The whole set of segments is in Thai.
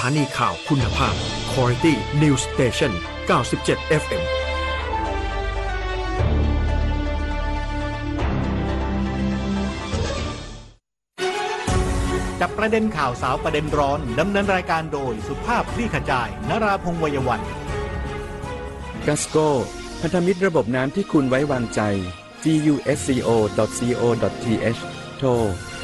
านีข่าวคุณภาพ Quality News Station 97 FM จับประเด็นข่าวสาวประเด็นร้อนดำเนินรายการโดยสุภาพคลี่ขจายนราพงษ์ วัยวันกัสโก้พันธมิตรระบบน้ำที่คุณไว้วางใจ gusco.co.th โทร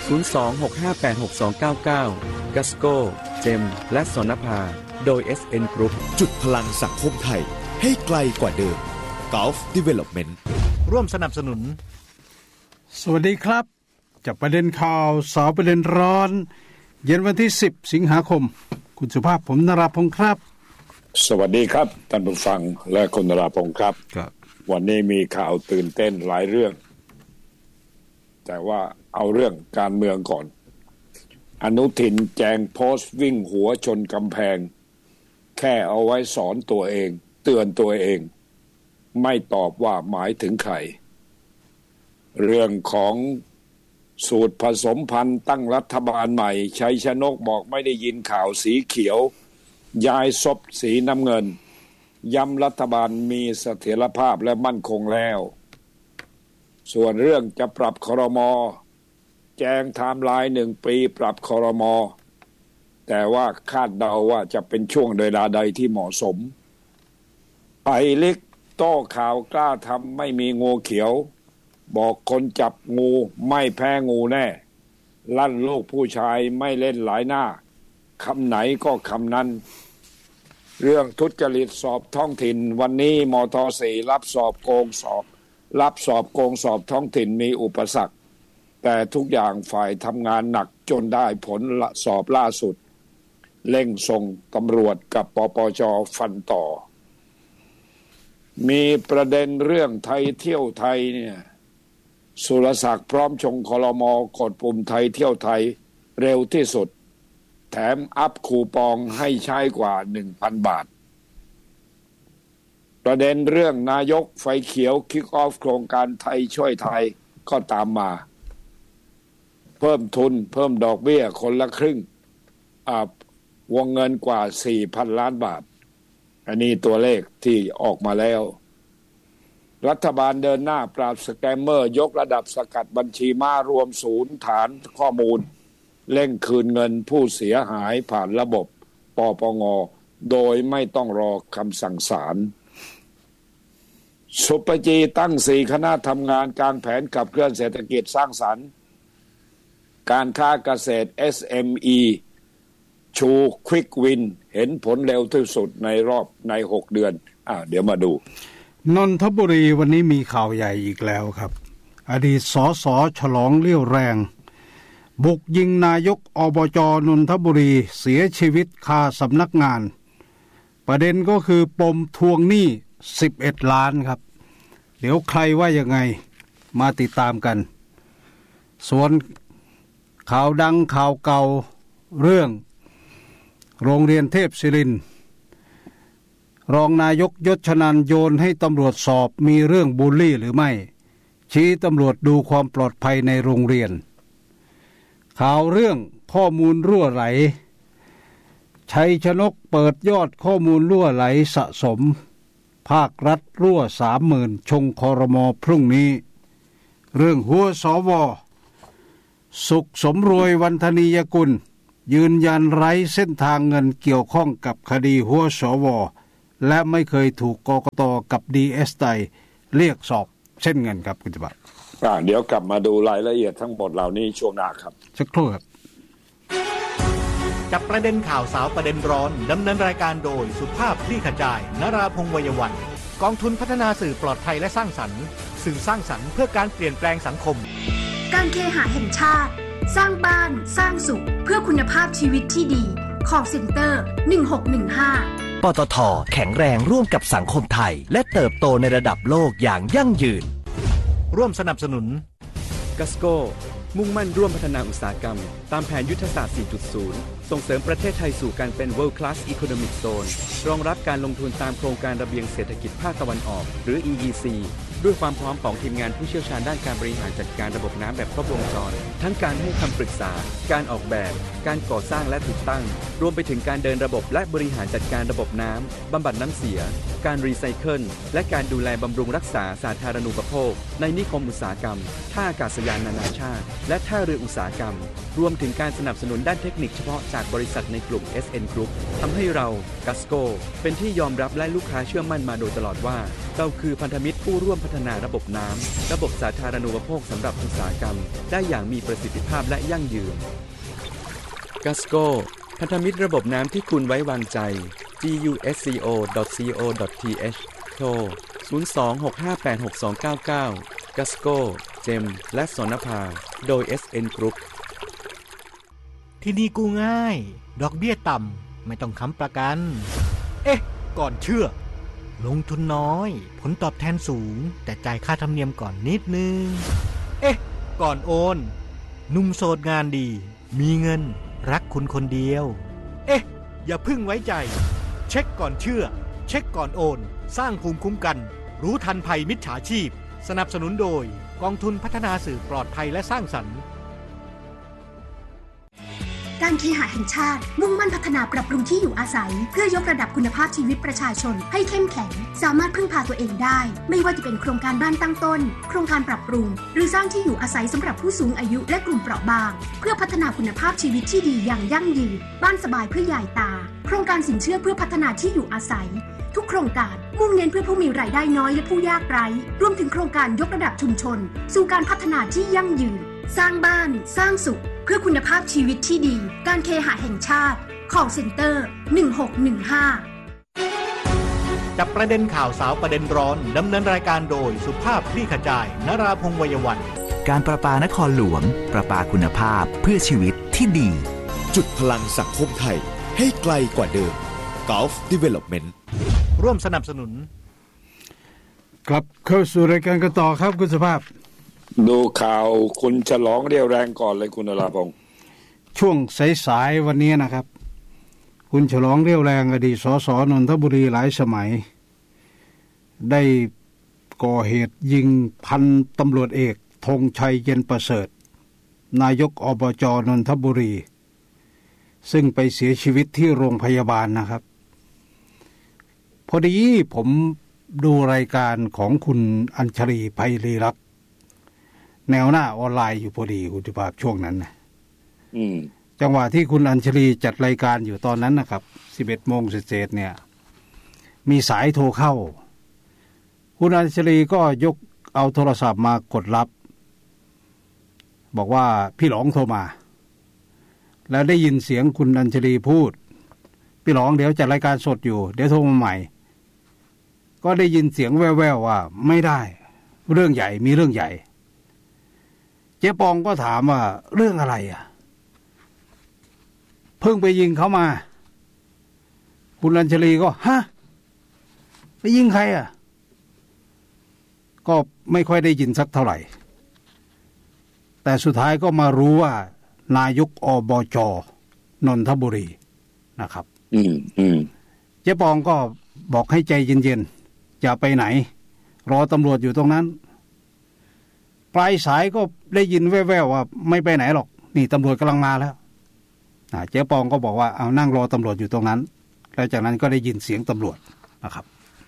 02-658-6299 กัสโก้เจมและสนภาโดย SN Group จุดพลังสังคมไทยให้ไกลกว่าเดิม Gulf Development ร่วมสนับสนุนสวัสดีครับจับประเด็นข่าวสาวประเด็นร้อนเย็นวันที่10สิงหาคมคุณสุภาพผมนราพงษ์ครับสวัสดีครับท่านผู้ฟังและคุณนราพงษ์ครับวันนี้มีข่าวตื่นเต้นหลายเรื่องแต่ว่าเอาเรื่องการเมืองก่อนอนุทินแจงโพสต์วิ่งหัวชนกำแพงแค่เอาไว้สอนตัวเองเตือนตัวเองไม่ตอบว่าหมายถึงใครเรื่องของสูตรผสมพันธุ์ตั้งรัฐบาลใหม่ชัยชนกบอกไม่ได้ยินข่าวสีเขียวย้ายซบสีน้ำเงินย้ำรัฐบาลมีเสถียรภาพและมั่นคงแล้วส่วนเรื่องจะปรับครม.แจงไทม์ไลน์1 ปีปรับครม.แต่ว่าคาดเดาว่าจะเป็นช่วงเวลาใดที่เหมาะสมไปลิกโต้ข่าวกล้าทำไม่มีงูเขียวบอกคนจับงูไม่แพ้งูแน่ลั่นลูกผู้ชายไม่เล่นหลายหน้าคำไหนก็คำนั้นเรื่องทุจริตสอบท้องถิ่นวันนี้มท.4รับสอบโกงสอบท้องถิ่นมีอุปสรรคแต่ทุกอย่างฝ่ายทำงานหนักจนได้ผลสอบล่าสุดเร่งส่งตำรวจกับปปช.ฟันต่อมีประเด็นเรื่องไทยเที่ยวไทยเนี่ยสุรศักดิ์พร้อมชงครม.กดปุ่มไทยเที่ยวไทยเร็วที่สุดแถมอัพคูปองให้ใช้กว่า 1,000 บาทประเด็นเรื่องนายกไฟเขียวคิกออฟโครงการไทยช่วยไทยก็ตามมาเพิ่มทุนเพิ่มดอกเบี้ยคนละครึ่งวงเงินกว่า 4,000 ล้านบาทอันนี้ตัวเลขที่ออกมาแล้วรัฐบาลเดินหน้าปราบสแกมเมอร์ยกระดับสกัดบัญชีม้ารวมศูนย์ฐานข้อมูลเร่งคืนเงินผู้เสียหายผ่านระบบปปง.โดยไม่ต้องรอคำสั่งศาลสุปจีตั้ง4คณะทำงานกลางแผนขับเคลื่อนเศรษฐกิจสร้างสรรค์การค้าเกษตร SME ชูควิกวินเห็นผลเร็วที่สุดใน6 เดือนเดี๋ยวมาดูนนทบุรีวันนี้มีข่าวใหญ่อีกแล้วครับอดีตสส.ฉลองเลี้ยวแรงบุกยิงนายกอบจ.นนทบุรีเสียชีวิตคาสำนักงานประเด็นก็คือปมทวงหนี้11 ล้านครับเดี๋ยวใครว่ายังไงมาติดตามกันส่วนข่าวดังข่าวเก่าเรื่องโรงเรียนเทพศิรินทร์รองนายกยศชนันท์โยนให้ตำรวจสอบมีเรื่องบูลลี่หรือไม่ชี้ตำรวจดูความปลอดภัยในโรงเรียนข่าวเรื่องข้อมูลรั่วไหลชัยชนกเปิดยอดข้อมูลรั่วไหลสะสมภาครัฐรั่ว 30,000 ชงครม.พรุ่งนี้เรื่องหัวสว.สุขสมรวยวันธนียกุลยืนยันไร้เส้นทางเงินเกี่ยวข้องกับคดีหัวสว.และไม่เคยถูกกกต.กับ DSI เรียกสอบเช่นเงินครับคุณจิบะเดี๋ยวกลับมาดูรายละเอียดทั้งหมดเหล่านี้ช่วงหน้าครับสักครู่ครับจับประเด็นข่าวสาวประเด็นร้อนดำเนินรายการโดยสุภาพคลี่ขจายนราพงษ์ วัยวันกองทุนพัฒนาสื่อปลอดภัยและสร้างสรรค์สื่อสร้างสรรค์เพื่อการเปลี่ยนแปลงสังคมการเคหะแห่งชาติสร้างบ้านสร้างสุขเพื่อคุณภาพชีวิตที่ดีcall center 1615 ปตท.แข็งแรงร่วมกับสังคมไทยและเติบโตในระดับโลกอย่างยั่งยืนร่วมสนับสนุนกัสโก้มุ่งมั่นร่วมพัฒนาอุตสาหกรรมตามแผนยุทธศาสตร์ 4.0 ส่งเสริมประเทศไทยสู่การเป็น World Class Economic Zone รองรับการลงทุนตามโครงการระเบียงเศรษฐกิจภาคตะวันออกหรือ EEC ด้วยความพร้อมของทีมงานผู้เชี่ยวชาญด้านการบริหารจัดการระบบน้ำแบบครบวงจรทั้งการให้คำปรึกษาการออกแบบการก่อสร้างและติดตั้งรวมไปถึงการเดินระบบและบริหารจัดการระบบน้ำบำบัดน้ำเสียการรีไซเคิลและการดูแลบำรุงรักษาสาธารณูปโภคในนิคมอุตสาหกรรมท่าอากาศยานนานาชาติและท่าเรืออุตสาหกรรมรวมถึงการสนับสนุนด้านเทคนิคเฉพาะจากบริษัทในกลุ่ม SN Group ทำให้เรา Gasco เป็นที่ยอมรับและลูกค้าเชื่อมั่นมาโดยตลอดว่าเราคือพันธมิตรผู้ร่วมพัฒนาระบบน้ำระบบสาธารณูปโภคสำหรับอุตสาหกรรมได้อย่างมีประสิทธิภาพและยั่งยืน Gasco พันธมิตรระบบน้ำที่คุณไว้วางใจ gusco.co.th โทร 02-658-6299 Gasco เจมและสนภาโดย SN Group ที่นี่กู้ง่ายดอกเบี้ยต่ำไม่ต้องค้ำประกันก่อนเชื่อลงทุนน้อยผลตอบแทนสูงแต่จ่ายค่าธรรมเนียมก่อนนิดนึงก่อนโอนหนุ่มโสดงานดีมีเงินรักคุณคนเดียวอย่าพึ่งไว้ใจเช็คก่อนเชื่อเช็คก่อนโอนสร้างภูมิคุ้มกันรู้ทันภัยมิจฉาชีพสนับสนุนโดยกองทุนพัฒนาสื่อปลอดภัยและสร้างสรรค์การเคหะแห่งชาติมุ่งมั่นพัฒนาปรับปรุงที่อยู่อาศัยเพื่อยกระดับคุณภาพชีวิตประชาชนให้เข้มแข็งสามารถพึ่งพาตัวเองได้ไม่ว่าจะเป็นโครงการบ้านตั้งต้นโครงการปรับปรุงหรือสร้างที่อยู่อาศัยสำหรับผู้สูงอายุและกลุ่มเปราะบางเพื่อพัฒนาคุณภาพชีวิตที่ดีอย่างยั่งยืนบ้านสบายเพื่อยายตาโครงการสินเชื่อเพื่อพัฒนาที่อยู่อาศัยทุกโครงการมุ่งเน้นเพื่อผู้มีรายได้น้อยและผู้ยากไร้รวมถึงโครงการยกระดับชุมชนสู่การพัฒนาที่ยั่งยืนสร้างบ้านสร้างสุขเพื่อคุณภาพชีวิตที่ดีการเคหะแห่งชาติ Call Center 1615 จับประเด็นข่าวสาวประเด็นร้อนดำเนินรายการโดยสุภาพคลี่ขจายนราพงษ์วัยวันการประปานครหลวงประปาคุณภาพเพื่อชีวิตที่ดีจุดพลังสังคมไทยให้ไกลกว่าเดิม Gulf Development ร่วมสนับสนุนกลับเข้าสู่รายการกันต่อครับคุณสุภาพดูข่าวคุณฉลองเรียวแรงก่อนเลยคุณนราพงษ์ช่วงสายๆวันนี้นะครับคุณฉลองเรียวแรงอดีตสสนนทบุรีหลายสมัยได้ก่อเหตุยิงพันตำรวจเอกธงชัยเย็นประเสริฐนายกอบจ.นนทบุรีซึ่งไปเสียชีวิตที่โรงพยาบาลนะครับพอดีผมดูรายการของคุณอัญชลีไพลีรัตน์แนวหน้าออนไลน์อยู่พอดีคุณสุภาพช่วงนั้นนะจังหวะที่คุณอัญชลีจัดรายการอยู่ตอนนั้นนะครับ 11 โมงเศษๆเนี่ยมีสายโทรเข้าคุณอัญชลีก็ยกเอาโทรศัพท์มากดรับบอกว่าพี่หลองโทรมาแล้วได้ยินเสียงคุณอัญชลีพูดพี่หลองเดี๋ยวจัดรายการสดอยู่เดี๋ยวโทรมาใหม่ก็ได้ยินเสียงแว่วๆว่าไม่ได้เรื่องใหญ่มีเรื่องใหญ่เจ๊ปองก็ถามว่าเรื่องอะไรเพิ่งไปยิงเขามาคุณอัญชลีก็ฮะไปยิงใครก็ไม่ค่อยได้ยินสักเท่าไหร่แต่สุดท้ายก็มารู้ว่านายกอบจ.นนทบุรีนะครับเจ๊ปองก็บอกให้ใจเย็นๆอย่าไปไหนรอตำรวจอยู่ตรงนั้นปลายสายก็ได้ยินแว่วๆว่าไม่ไปไหนหรอกนี่ตำรวจกำลังมาแล้วเจ๊ปองก็บอกว่าเอานั่งรอตำรวจอยู่ตรงนั้นแล้วจากนั้นก็ได้ยินเสียงตำรวจนะครับ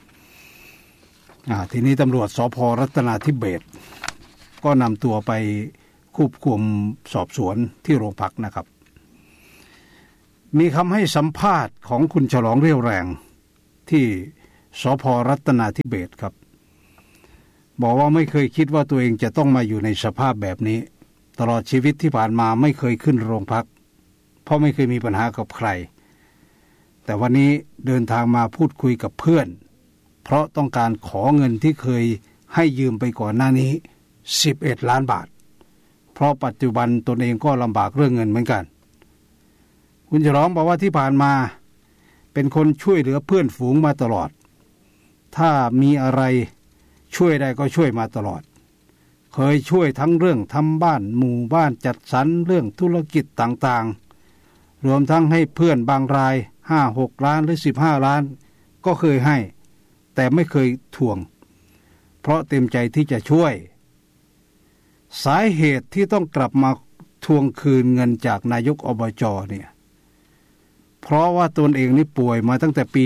ทีนี้ตำรวจสภ.รัตนาธิเบศรก็นำตัวไปควบคุมสอบสวนที่โรงพักนะครับมีคำให้สัมภาษณ์ของคุณฉลองเรียวแรงที่สภ.รัตนาธิเบศรครับบอกว่าไม่เคยคิดว่าตัวเองจะต้องมาอยู่ในสภาพแบบนี้ตลอดชีวิตที่ผ่านมาไม่เคยขึ้นโรงพักเพราะไม่เคยมีปัญหากับใครแต่วันนี้เดินทางมาพูดคุยกับเพื่อนเพราะต้องการขอเงินที่เคยให้ยืมไปก่อนหน้านี้11 ล้านบาทเพราะปัจจุบันตนเองก็ลำบากเรื่องเงินเหมือนกันคุณฉลองบอกว่าที่ผ่านมาเป็นคนช่วยเหลือเพื่อนฝูงมาตลอดถ้ามีอะไรช่วยได้ก็ช่วยมาตลอดเคยช่วยทั้งเรื่องทำบ้านหมู่บ้านจัดสรรเรื่องธุรกิจต่างๆรวมทั้งให้เพื่อนบางราย 5-6 ล้านหรือ15 ล้านก็เคยให้แต่ไม่เคยทวงเพราะเต็มใจที่จะช่วยสาเหตุที่ต้องกลับมาทวงคืนเงินจากนายกอบจ.เนี่ยเพราะว่าตนเองนี่ป่วยมาตั้งแต่ปี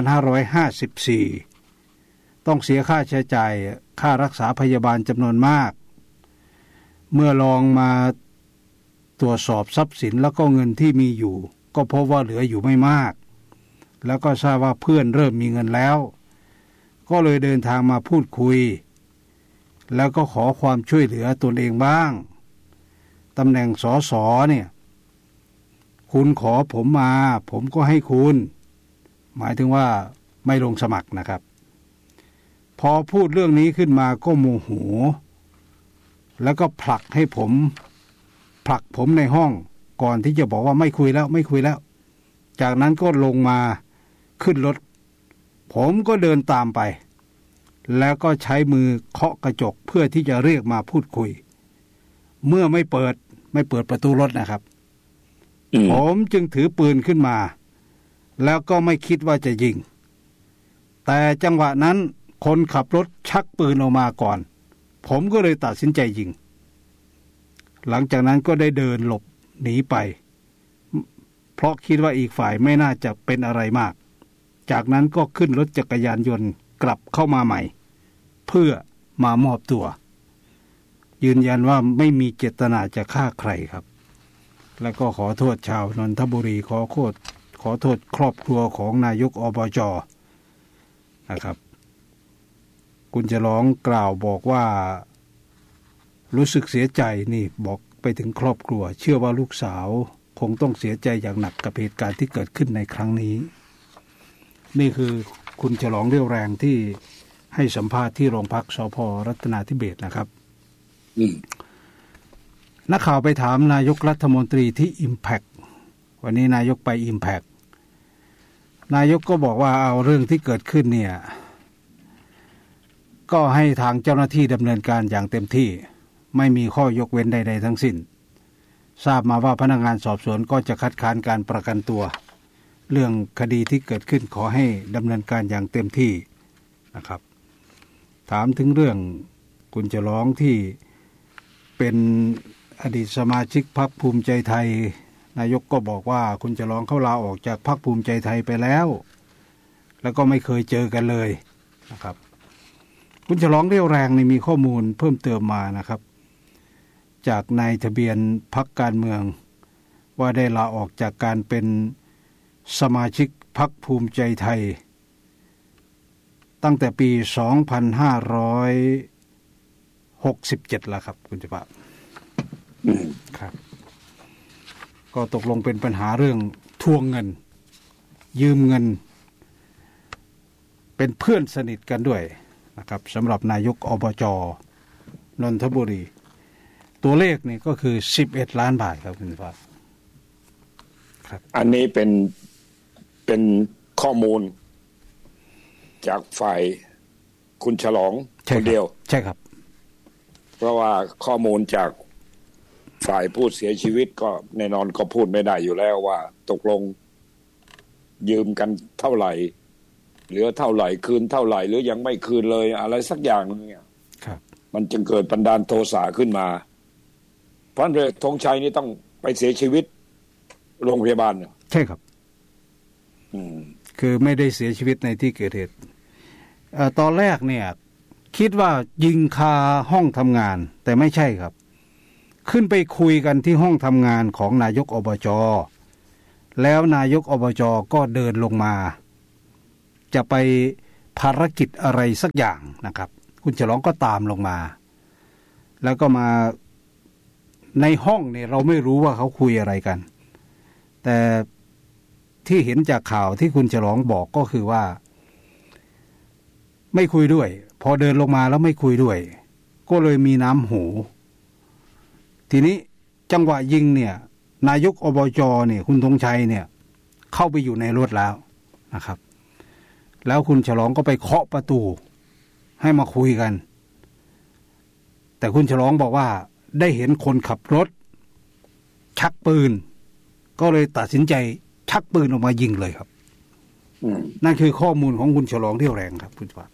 2554 ต้องเสียค่าใช้จ่ายค่ารักษาพยาบาลจำนวนมากเมื่อลองมาตรวจสอบทรัพย์สินแล้วก็เงินที่มีอยู่ก็พบว่าเหลืออยู่ไม่มากแล้วก็ทราบว่าเพื่อนเริ่มมีเงินแล้วก็เลยเดินทางมาพูดคุยแล้วก็ขอความช่วยเหลือตนเองบ้างตำแหน่งสสเนี่ยคุณขอผมมาผมก็ให้คุณหมายถึงว่าไม่ลงสมัครนะครับพอพูดเรื่องนี้ขึ้นมาก็โมโหแล้วก็ผลักผมในห้องก่อนที่จะบอกว่าไม่คุยแล้วจากนั้นก็ลงมาขึ้นรถผมก็เดินตามไปแล้วก็ใช้มือเคาะกระจกเพื่อที่จะเรียกมาพูดคุยเมื่อไม่เปิดประตูรถนะครับผมจึงถือปืนขึ้นมาแล้วก็ไม่คิดว่าจะยิงแต่จังหวะนั้นคนขับรถชักปืนออกมาก่อนผมก็เลยตัดสินใจยิงหลังจากนั้นก็ได้เดินหลบหนีไปเพราะคิดว่าอีกฝ่ายไม่น่าจะเป็นอะไรมากจากนั้นก็ขึ้นรถจักรยานยนต์กลับเข้ามาใหม่เพื่อมามอบตัวยืนยันว่าไม่มีเจตนาจะฆ่าใครครับแล้วก็ขอโทษชาวนนทบุรีขอโทษครอบครัวของนายกอบจ.นะครับคุณจะร้องกล่าวบอกว่ารู้สึกเสียใจนี่บอกไปถึงครอบครัวเชื่อว่าลูกสาวคงต้องเสียใจอย่างหนักกับเหตุการณ์ที่เกิดขึ้นในครั้งนี้นี่คือคุณฉลองเรี่ยวแรงที่ให้สัมภาษณ์ที่โรงพักสภ.รัตนาธิเบศรนะครับนักข่าวไปถามนายกรัฐมนตรีที่ Impact วันนี้นายกไป Impact นายกก็บอกว่าเอาเรื่องที่เกิดขึ้นเนี่ยก็ให้ทางเจ้าหน้าที่ดำเนินการอย่างเต็มที่ไม่มีข้อยกเว้นใดๆทั้งสิ้นทราบมาว่าพนักงานสอบสวนก็จะคัดค้านการประกันตัวเรื่องคดีที่เกิดขึ้นขอให้ดำเนินการอย่างเต็มที่นะครับถามถึงเรื่องคุณจะร้องที่เป็นอดีตสมาชิกพรรคภูมิใจไทยนายกก็บอกว่าคุณจะร้องเขาลาออกจากพรรคภูมิใจไทยไปแล้วแล้วก็ไม่เคยเจอกันเลยนะครับคุณฉลองเรี่ยวแรงนี่มีข้อมูลเพิ่มเติมมานะครับจากนายทะเบียนพรรคการเมืองว่าได้ลาออกจากการเป็นสมาชิกพรรคภูมิใจไทยตั้งแต่ปี 2567 แล้วครับคุณจิปะครับก็ตกลงเป็นปัญหาเรื่องทวงเงินยืมเงินเป็นเพื่อนสนิทกันด้วยนะครับสำหรับนายกอบจ.นนทบุรีตัวเลขนี่ก็คือ11 ล้านบาทครับคุณฟ้าครับอันนี้เป็นข้อมูลจากฝ่ายคุณฉลองคนเดียวใช่ครับเพราะว่าข้อมูลจากฝ่ายผู้เสียชีวิตก็แน่นอนก็พูดไม่ได้อยู่แล้วว่าตกลงยืมกันเท่าไหร่เหลือเท่าไหร่คืนเท่าไหร่หรือยังไม่คืนเลยอะไรสักอย่างนึงเนี่ยมันจึงเกิดบันดาลโทสะขึ้นมาพันเรือธงชัยนี่ต้องไปเสียชีวิตโรงพยาบาลใช่ครับคือไม่ได้เสียชีวิตในที่เกิดเหตุตอนแรกเนี่ยคิดว่ายิงคาห้องทำงานแต่ไม่ใช่ครับขึ้นไปคุยกันที่ห้องทำงานของนายกอบจ.แล้วนายกอบจ.ก็เดินลงมาจะไปภารกิจอะไรสักอย่างนะครับคุณฉลองก็ตามลงมาแล้วก็มาในห้องเนี่ยเราไม่รู้ว่าเขาคุยอะไรกันแต่ที่เห็นจากข่าวที่คุณฉลองบอกก็คือว่าไม่คุยด้วยพอเดินลงมาแล้วไม่คุยด้วยก็เลยมีน้ำหูทีนี้จังหวะยิงเนี่ยนายกอบจ.เนี่ยคุณธงชัยเนี่ยเข้าไปอยู่ในรถแล้วนะครับแล้วคุณฉลองก็ไปเคาะประตูให้มาคุยกันแต่คุณฉลองบอกว่าได้เห็นคนขับรถชักปืนก็เลยตัดสินใจชักปืนออกมายิงเลยครับนั่นคือข้อมูลของคุณฉลองเรี่ยวแรงครับคุณปา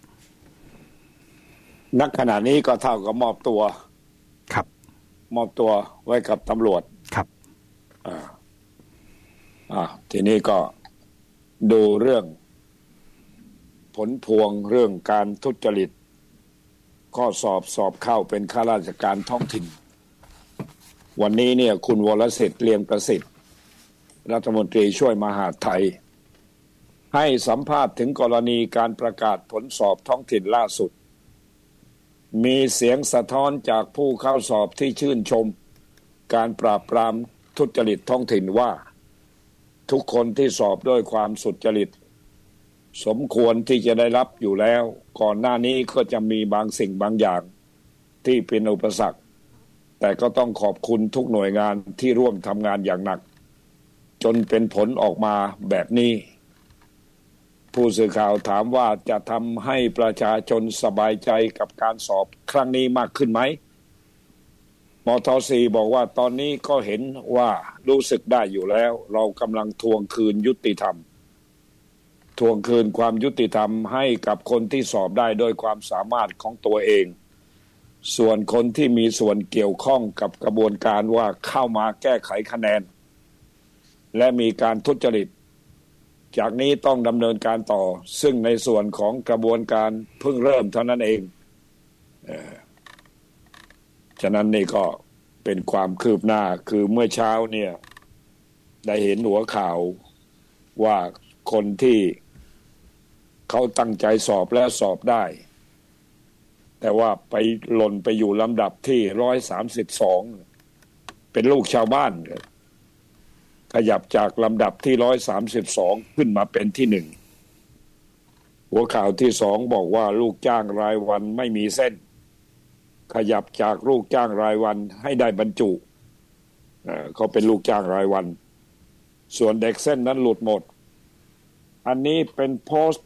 ณขณะนี้ก็เท่ากับมอบตัวครับมอบตัวไว้กับตำรวจครับทีนี้ก็ดูเรื่องผลพวงเรื่องการทุจริตข้อสอบเข้าเป็นข้าราชการท้องถิ่นวันนี้เนี่ยคุณวรสิทธิ์เลียมประสิทธิ์รัฐมนตรีช่วยมหาดไทยให้สัมภาษณ์ถึงกรณีการประกาศผลสอบท้องถิ่นล่าสุดมีเสียงสะท้อนจากผู้เข้าสอบที่ชื่นชมการปราบปรามทุจริตท้องถิ่นว่าทุกคนที่สอบด้วยความสุจริตสมควรที่จะได้รับอยู่แล้วก่อนหน้านี้ก็จะมีบางสิ่งบางอย่างที่เป็นอุปสรรคแต่ก็ต้องขอบคุณทุกหน่วยงานที่ร่วมทำงานอย่างหนักจนเป็นผลออกมาแบบนี้ผู้สื่อข่าวถามว่าจะทำให้ประชาชนสบายใจกับการสอบครั้งนี้มากขึ้นไหมมท.4 บอกว่าตอนนี้ก็เห็นว่ารู้สึกได้อยู่แล้วเรากำลังทวงคืนยุติธรรมทวงคืนความยุติธรรมให้กับคนที่สอบได้โดยความสามารถของตัวเองส่วนคนที่มีส่วนเกี่ยวข้องกับกระบวนการว่าเข้ามาแก้ไขคะแนนและมีการทุจริตจากนี้ต้องดำเนินการต่อซึ่งในส่วนของกระบวนการเพิ่งเริ่มเท่านั้นเองฉะนั้นนี่ก็เป็นความคืบหน้าคือเมื่อเช้าเนี่ยได้เห็นหัวข่าวว่าคนที่เขาตั้งใจสอบและสอบได้แต่ว่าไปหล่นไปอยู่ลำดับที่132เป็นลูกชาวบ้านขยับจากลำดับที่132ขึ้นมาเป็นที่1หัวข่าวที่2บอกว่าลูกจ้างรายวันไม่มีเส้นขยับจากลูกจ้างรายวันให้ได้บรรจุเขาเป็นลูกจ้างรายวันส่วนเด็กเส้นนั้นหลุดหมดอันนี้เป็นโพสต์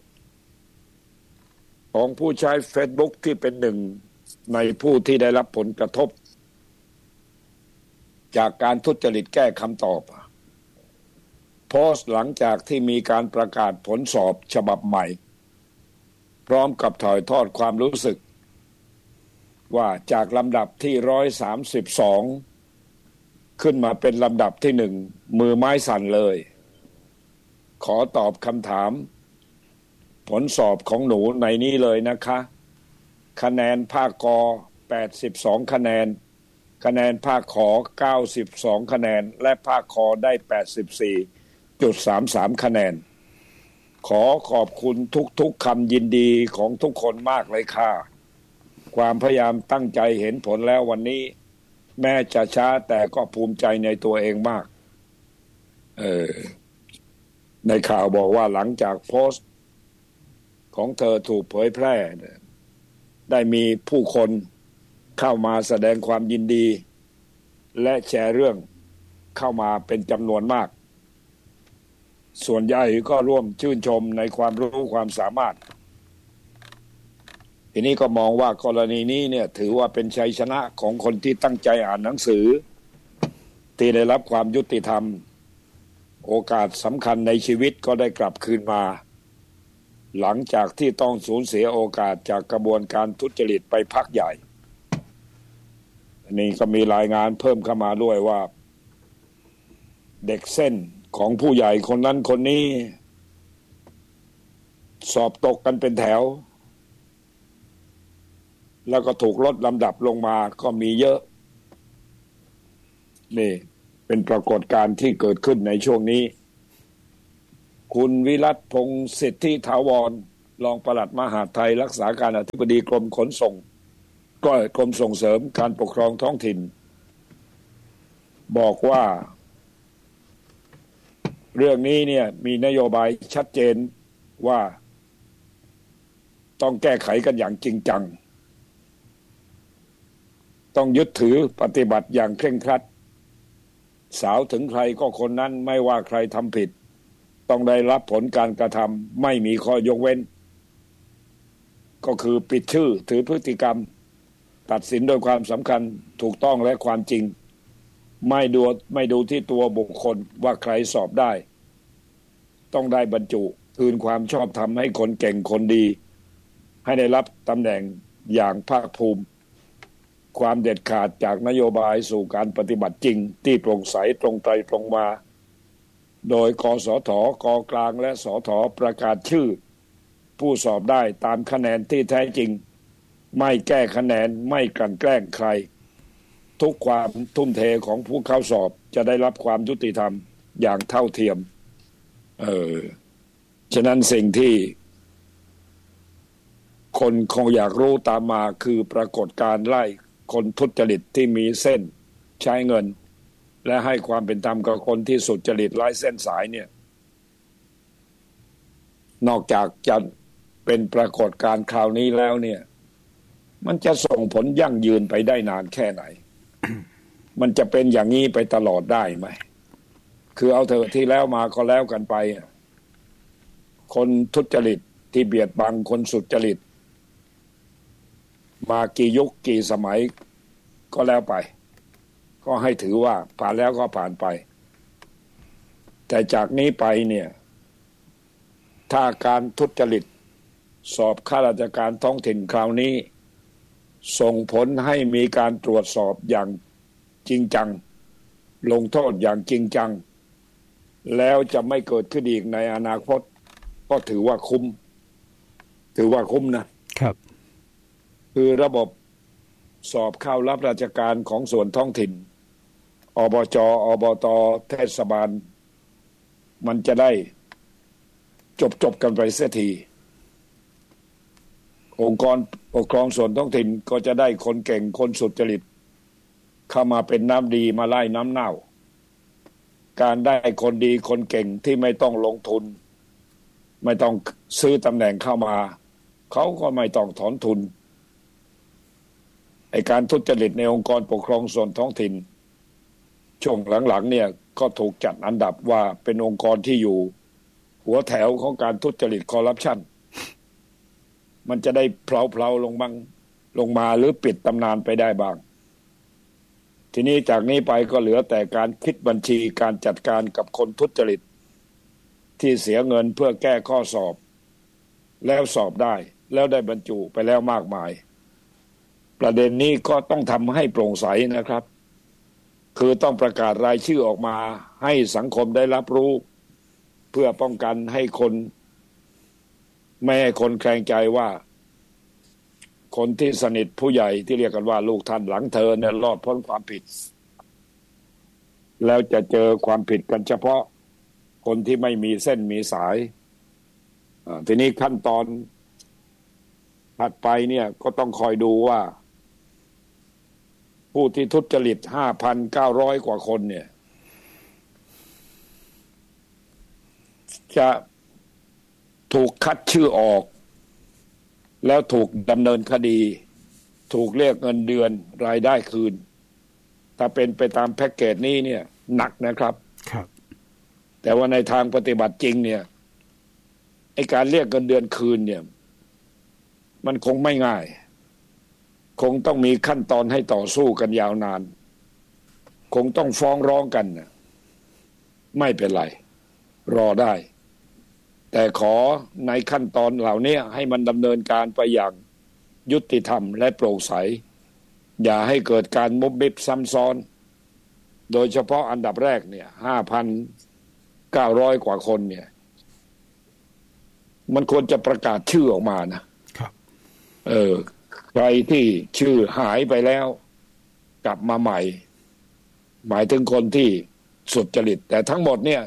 ของผู้ใช้ Facebook ที่เป็นหนึ่งในผู้ที่ได้รับผลกระทบจากการทุจริตแก้คำตอบโพสต์หลังจากที่มีการประกาศผลสอบฉบับใหม่พร้อมกับถ่ายทอดความรู้สึกว่าจากลำดับที่132ขึ้นมาเป็นลำดับที่1มือไม้สั่นเลยขอตอบคำถามผลสอบของหนูในนี้เลยนะคะคะแนนภาคก82คะแนนคะแนนภาคขอ92คะแนนและภาคคอได้ 84.33 คะแนนขอขอบคุณทุกคำยินดีของทุกคนมากเลยค่ะความพยายามตั้งใจเห็นผลแล้ววันนี้แม้จะช้าแต่ก็ภูมิใจในตัวเองมากในข่าวบอกว่าหลังจากโพสต์ของเธอถูกเผยแพร่ได้มีผู้คนเข้ามาแสดงความยินดีและแชร์เรื่องเข้ามาเป็นจำนวนมากส่วนใหญ่ก็ร่วมชื่นชมในความรู้ความสามารถทีนี้ก็มองว่ากรณีนี้เนี่ยถือว่าเป็นชัยชนะของคนที่ตั้งใจอ่านหนังสือที่ได้รับความยุติธรรมโอกาสสำคัญในชีวิตก็ได้กลับคืนมาหลังจากที่ต้องสูญเสียโอกาสจากกระบวนการทุจริตไปพักใหญ่นี่ก็มีรายงานเพิ่มเข้ามาด้วยว่าเด็กเส้นของผู้ใหญ่คนนั้นคนนี้สอบตกกันเป็นแถวแล้วก็ถูกลดลำดับลงมาก็มีเยอะนี่เป็นปรากฏการณ์ที่เกิดขึ้นในช่วงนี้คุณวิรัตพงษ์สิทธิถาวรรองปลัดมหาดไทยรักษาการอธิบดีกรมขนส่งก็กรมส่งเสริมการปกครองท้องถิ่นบอกว่าเรื่องนี้เนี่ยมีนโยบายชัดเจนว่าต้องแก้ไขกันอย่างจริงจังต้องยึดถือปฏิบัติอย่างเคร่งครัดสาวถึงใครก็คนนั้นไม่ว่าใครทำผิดต้องได้รับผลการกระทำไม่มีข้อยกเว้นก็คือปิดชื่อถือพฤติกรรมตัดสินโดยความสำคัญถูกต้องและความจริงไม่ดูที่ตัวบุคคลว่าใครสอบได้ต้องได้บรรจุคืนความชอบธรรมให้คนเก่งคนดีให้ได้รับตำแหน่งอย่างภาคภูมิความเด็ดขาดจากนโยบายสู่การปฏิบัติจริงที่โปร่งใสตรงไปตรงมาโดยกสทกกลางและสทประกาศชื่อผู้สอบได้ตามคะแนนที่แท้จริงไม่แก้คะแนนไม่กลั่นแกล้งใครทุกความทุ่มเทของผู้เข้าสอบจะได้รับความยุติธรรมอย่างเท่าเทียมฉะนั้นสิ่งที่คนคงอยากรู้ตามมาคือปรากฏการณ์ไล่คนทุจริตที่มีเส้นใช้เงินและให้ความเป็นธรรมกับคนที่สุจริตไล่เส้นสายเนี่ยนอกจากจะเป็นปรากฏการณ์คราวนี้แล้วเนี่ยมันจะส่งผลยั่งยืนไปได้นานแค่ไหน มันจะเป็นอย่างนี้ไปตลอดได้ไหมคือเอาเถอะที่แล้วมาก็แล้วกันไปคนทุจริตที่เบียดบังคนสุจริตมากี่ยุคกี่สมัยก็แล้วไปก็ให้ถือว่าผ่านแล้วก็ผ่านไปแต่จากนี้ไปเนี่ยถ้าการทุจริตสอบข้าราชการท้องถิ่นคราวนี้ส่งผลให้มีการตรวจสอบอย่างจริงจังลงโทษอย่างจริงจังแล้วจะไม่เกิดขึ้นอีกในอนาคตก็ถือว่าคุ้มนะครับคือระบบสอบเข้ารับราชการของส่วนท้องถิ่นอบจ.อบต.เทศบาลมันจะได้จบกันไปเสียทีองค์กรปกครองส่วนท้องถิ่นก็จะได้คนเก่งคนสุจริตเข้ามาเป็นน้ำดีมาไล่น้ำเน่าการได้คนดีคนเก่งที่ไม่ต้องลงทุนไม่ต้องซื้อตำแหน่งเข้ามาเขาก็ไม่ต้องถอนทุนไอ้การทุจริตในองค์กรปกครองส่วนท้องถิ่นช่วงหลังๆเนี่ยก็ถูกจัดอันดับว่าเป็นองค์กรที่อยู่หัวแถวของการทุจริตคอร์รัปชันมันจะได้เพลาๆลงมาหรือปิดตำนานไปได้บ้างทีนี้จากนี้ไปก็เหลือแต่การคิดบัญชีการจัดการกับคนทุจริตที่เสียเงินเพื่อแก้ข้อสอบแล้วสอบได้แล้วได้บรรจุไปแล้วมากมายประเด็นนี้ก็ต้องทำให้โปร่งใสนะครับคือต้องประกาศรายชื่อออกมาให้สังคมได้รับรู้เพื่อป้องกันให้คนไม่ให้คนแคลงใจว่าคนที่สนิทผู้ใหญ่ที่เรียกกันว่าลูกท่านหลังเธอเนี่ยรอดพ้นความผิดแล้วจะเจอความผิดกันเฉพาะคนที่ไม่มีเส้นมีสายทีนี้ขั้นตอนถัดไปเนี่ยก็ต้องคอยดูว่าผู้ที่ทุจริต 5,900 กว่าคนเนี่ยจะถูกคัดชื่อออกแล้วถูกดำเนินคดีถูกเรียกเงินเดือนรายได้คืนถ้าเป็นไปตามแพ็กเกจนี้เนี่ยหนักนะครับครับแต่ว่าในทางปฏิบัติจริงเนี่ยไอ้การเรียกเงินเดือนคืนเนี่ยมันคงไม่ง่ายคงต้องมีขั้นตอนให้ต่อสู้กันยาวนานคงต้องฟ้องร้องกันนะไม่เป็นไรรอได้แต่ขอในขั้นตอนเหล่านี้ให้มันดำเนินการไปอย่างยุติธรรมและโปร่งใสอย่าให้เกิดการมุบมิบซ้ำซ้อนโดยเฉพาะอันดับแรกเนี่ย 5,900 กว่าคนเนี่ยมันควรจะประกาศชื่อออกมานะครับใครที่ชื่อหายไปแล้วกลับมาใหม่หมายถึงคนที่สุจริตแต่ทั้งหมดเนี่ย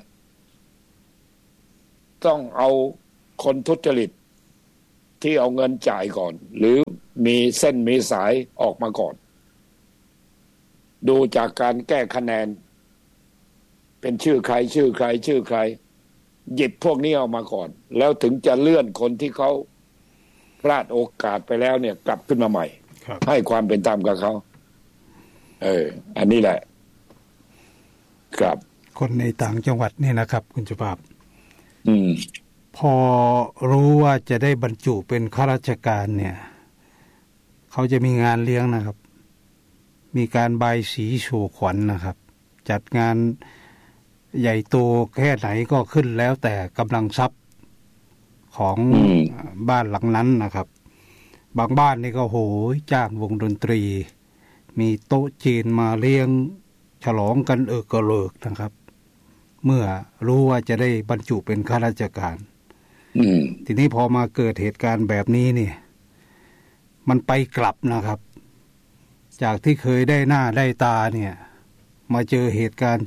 ต้องเอาคนทุจริตที่เอาเงินจ่ายก่อนหรือมีเส้นมีสายออกมาก่อนดูจากการแก้คะแนนเป็นชื่อใครหยิบพวกนี้ออกมาก่อนแล้วถึงจะเลื่อนคนที่เขาพลาดโอกาสไปแล้วเนี่ยกลับขึ้นมาใหม่ให้ความเป็นธรรมกับเขาอันนี้แหละครับคนในต่างจังหวัดนี่นะครับคุณจุภาพพอรู้ว่าจะได้บรรจุเป็นข้าราชการเนี่ยเขาจะมีงานเลี้ยงนะครับมีการบายสีโชว์ขวัญนะครับจัดงานใหญ่โตแค่ไหนก็ขึ้นแล้วแต่กำลังทรัพย์ของบ้านหลังนั้นนะครับบางบ้านนี่ก็โหยจ้างวงดนตรีมีโต๊ะจีนมาเลี้ยงฉลองกันกระเลิกนะครับเมื่อรู้ว่าจะได้บรรจุเป็นข้าราชการทีนี้พอมาเกิดเหตุการณ์แบบนี้เนี่ยมันไปกลับนะครับจากที่เคยได้หน้าได้ตาเนี่ยมาเจอเหตุการณ์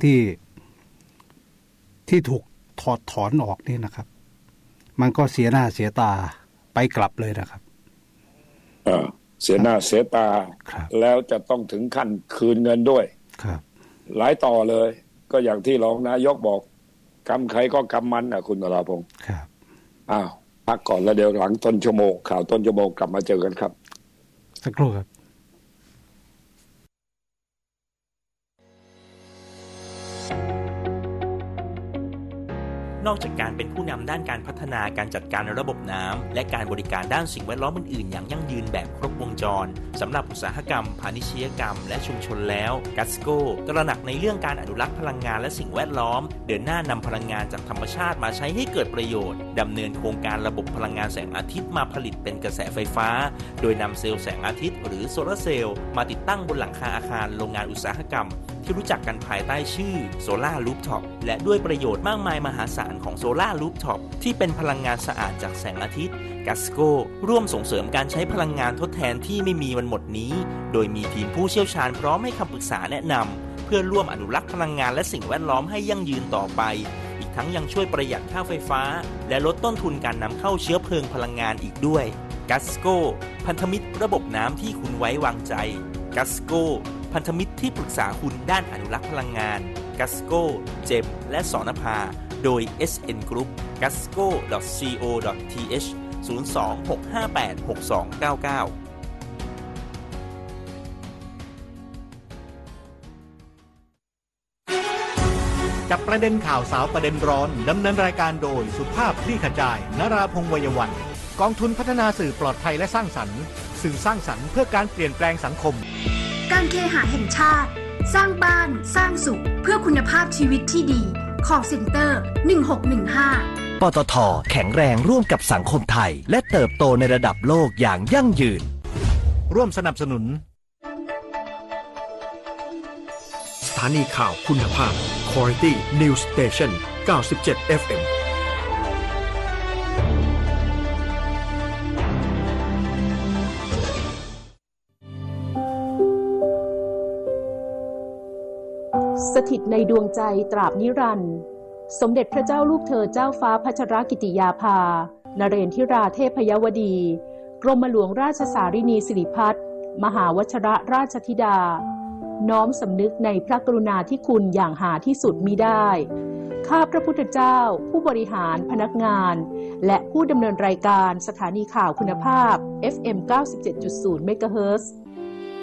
ที่ถูกถอดถอนออกนี่นะครับมันก็เสียหน้าเสียตาไปกลับเลยนะครับเสียหน้าเสียตาแล้วจะต้องถึงขั้นคืนเงินด้วยครับหลายต่อเลยก็อย่างที่รองนายกบอกกรรมใครก็กรรมมันนะคุณนราพงศ์ครับพักก่อนแล้วเดี๋ยวหลังต้นชั่วโมงข่าวต้นชั่วโมงกลับมาเจอกันครับสักครู่ครับนอกจากการเป็นผู้นำด้านการพัฒนาการจัดการระบบน้ำและการบริการด้านสิ่งแวดล้อมอื่นๆอย่างยั่งยืนแบบครบวงจรสำหรับอุตสาหกรรมพาณิชยกรรมและชุมชนแล้วกัสโก้ตระหนักในเรื่องการอนุรักษ์พลังงานและสิ่งแวดล้อมเดินหน้านำพลังงานจากธรรมชาติมาใช้ให้เกิดประโยชน์ดำเนินโครงการระบบพลังงานแสงอาทิตย์มาผลิตเป็นกระแสไฟฟ้าโดยนำเซลล์แสงอาทิตย์หรือโซลาร์เซลล์มาติดตั้งบนหลังคาอาคารโรงงานอุตสาหกรรมที่รู้จักกันภายใต้ชื่อโซล่ารูฟท็อปและด้วยประโยชน์มากมายมหาศาลของโซล่ารูฟท็อปที่เป็นพลังงานสะอาดจากแสงอาทิตย์กัสโก้ร่วมส่งเสริมการใช้พลังงานทดแทนที่ไม่มีวันหมดนี้โดยมีทีมผู้เชี่ยวชาญพร้อมให้คำปรึกษาแนะนำเพื่อร่วมอนุรักษ์พลังงานและสิ่งแวดล้อมให้ยั่งยืนต่อไปอีกทั้งยังช่วยประหยัดค่าไฟฟ้าและลดต้นทุนการนำเข้าเชื้อเพลิงพลังงานอีกด้วยกัสโก้พันธมิตรระบบน้ำที่คุณไว้วางใจกัสโก้พันธมิตรที่ปรึกษาคุณด้านอนุรักษ์พลังงานกัสโก้เจมและสนภาโดย SN Group gasco.co.th 02-658-6299 จับประเด็นข่าวสาวประเด็นร้อนดำเนินรายการโดยสุภาพคลี่ขจายนราพงษ์วัยวันกองทุนพัฒนาสื่อปลอดภัยและสร้างสรรค์สื่อสร้างสรรค์เพื่อการเปลี่ยนแปลงสังคมการเคหะแห่งชาติสร้างบ้านสร้างสุขเพื่อคุณภาพชีวิตที่ดีcall center 1615 ปตท.แข็งแรงร่วมกับสังคมไทยและเติบโตในระดับโลกอย่างยั่งยืนร่วมสนับสนุนสถานีข่าวคุณภาพ Quality News Station 97 FM สถิตในดวงใจตราบนิรันดร์สมเด็จพระเจ้าลูกเธอเจ้าฟ้าพัชรกิติยาภานเรนทิราเทพยวดีกรมหลวงราชสารินีสิริพัฒน์มหาวชรราชธิดาน้อมสำนึกในพระกรุณาธิคุณอย่างหาที่สุดมิได้ข้าพระพุทธเจ้าผู้บริหารพนักงานและผู้ดำเนินรายการสถานีข่าวคุณภาพ FM 97.0 เมกะเฮิรตซ์